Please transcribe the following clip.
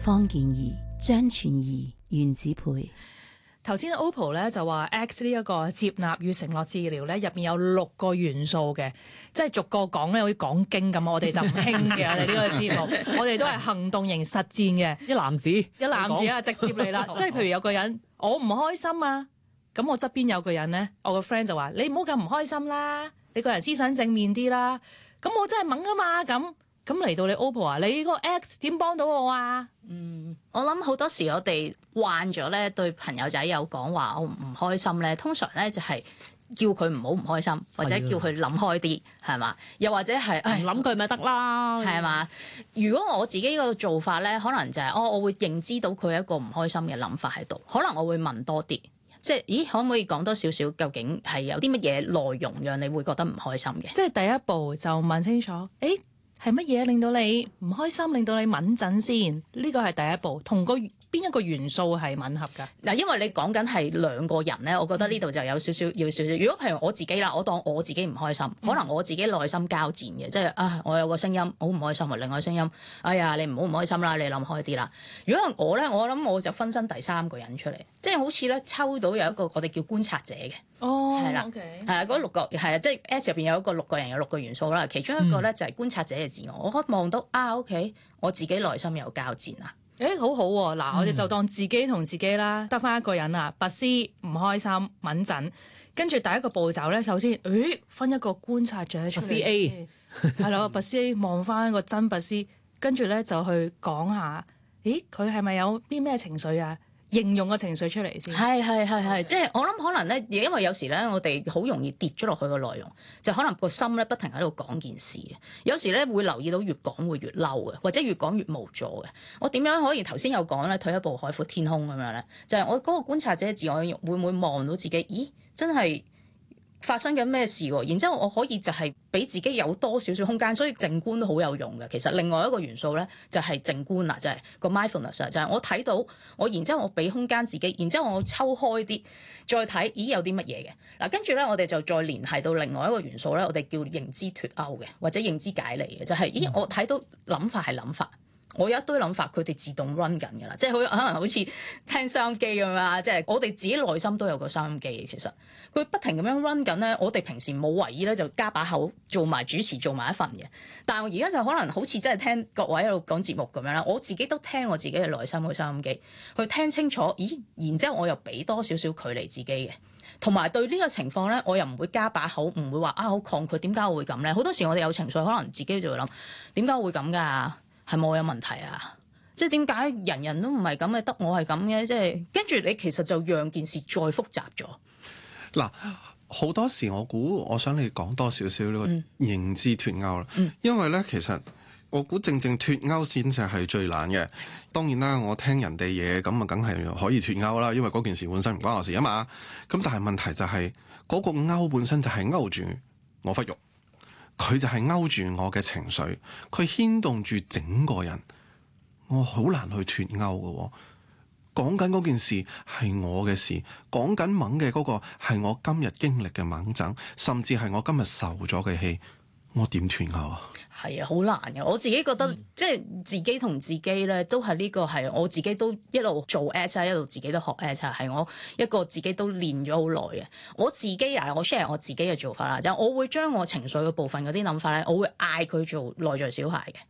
方健儀、張全儀、袁子培。 頭先 OPPO 咧就話 ACT 呢一個接納與承諾治療咧，入面有6個元素嘅，即係逐個講咧，好似講經咁。我哋就唔興嘅，我哋呢個節目，我哋都係行動型實戰嘅。 一籃子啊，直接嚟啦。即係譬如有個人我唔開心啊，咁我側邊有個人咧，我個 friend 就話：你唔好咁唔開心啦，你個人思想正面啲啦。咁我真係懵啊嘛，咁嚟到你 OPPO 啊，你個 ACT 點幫到我啊？ 我諗好多時我哋慣咗咧，對朋友仔有講話我唔開心咧，通常咧就係叫佢唔好唔開心，或者叫佢諗開啲，係嘛？又或者係諗佢咪得啦， 係嘛？如果我自己個做法咧，可能就係我會認知到佢一個唔開心嘅諗法喺度，可能我會問多啲，即係咦，可唔可以講多少少？究竟係有啲乜嘢內容讓你會覺得唔開心嘅？ 即係第一步就問清楚，係乜嘢令到你唔開心，令到你敏陣先？呢個係第一步，同邊一個元素係吻合㗎？ 嗱，因為你講緊係兩個人咧，我覺得呢度就有少少要少少。如果譬如我自己啦，我當我自己唔開心，可能我自己內心交戰嘅，即係我有個聲音好唔開心，另外聲音，哎呀你唔好唔開心啦，你諗開啲啦。如果係我咧，我諗我就分身第三個人出嚟，即係好似咧抽到有一個我哋叫觀察者嘅。係啦，係啦，嗰6個係啊，即係 S 入邊有一個6個人有6個元素啦，其中一個咧就係觀察者嘅自我，我可以望到OK， 我自己內心有交戰啊。 好好喎，嗱，我哋就當自己同自己啦，得翻一個人啦，拔絲唔開心，敏陣，跟住第一個步驟咧，首先，分一個觀察者出嚟 CA 係啦，拔絲望翻一個真拔絲，跟住咧就去講下，佢係咪有啲咩情緒啊？形容個情緒出嚟先， 係，即係我諗可能咧，因為有時咧，我哋好容易跌咗落去個內容，就可能個心咧不停喺度講件事嘅。有時咧會留意到越講會越嬲嘅，或者越講越無助嘅。我點樣可以頭先有講咧，退一步海闊天空咁樣咧？就係我嗰個觀察者自我會唔會望到自己？咦，真係發生緊咩事喎？然之後我可以就係俾自己有多少少空間，所以靜觀都好有用嘅。其實另外一個元素咧就係靜觀啦，就係個 mindfulness，就係我睇到我，然之後我俾空間自己，然之後我抽開啲再睇，咦有啲乜嘢嘅嗱？跟住咧我哋就再聯繫到另外一個元素咧，我哋叫認知脫鈎嘅，或者認知解離嘅，就係咦我睇到諗法係諗法。我有一堆諗法，佢哋自動 run 緊㗎啦，即係可能好似聽收音機咁啊！即係我哋自己內心都有個收音機嘅，其實佢不停咁樣 run 緊咧。我哋平時冇為意咧，就加把口做埋主持，做埋一份嘅。但係我而家就可能好似真係聽各位喺度講節目咁樣啦，我自己都聽我自己嘅內心嘅收音機，去聽清楚。咦，然之後我又俾多少少距離自己嘅，同埋對呢個情況咧，我又唔會加把口，唔會話好抗拒。點解我會咁咧？好多時我哋有情緒，可能自己就會諗點解會咁㗎？係咪我有問題啊？即係點解人人都唔係咁嘅，得我係咁嘅？即係跟住你其實就讓件事再複雜咗。 嗱，好多時我想你講多少少呢個認知脫鈎啦，因為咧其實我估正脫鈎先至係最難嘅。當然啦，我聽人哋嘢咁啊，梗係可以脫鈎啦，因為嗰件事本身唔關我事啊嘛。咁但係問題就係嗰個鈎本身就係勾住我忽肉。佢就係勾住我嘅情緒，佢牽動住整個人，我好難去脫鈎嘅。講緊嗰件事係我嘅事，講緊掹嘅嗰個係我今日經歷嘅掹症，甚至係我今日受咗嘅氣，我點脫鈎啊？ 係啊，好難嘅。我自己覺得，即係自己同自己咧，都係呢個係我自己都一路做 ACT，一路自己都學 ACT，係我一個自己都練咗好耐嘅。我自己我 share 我自己嘅做法啦，就係我會將我情緒嘅部分嗰啲諗法咧，我會嗌佢做內在小孩嘅。